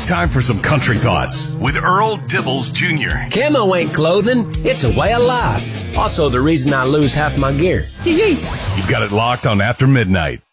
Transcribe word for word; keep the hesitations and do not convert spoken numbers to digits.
time for some country thoughts with Earl Dibbles Junior Camo ain't clothing, it's a way of life. Also the reason I lose half my gear. You've got it locked on After Midnight.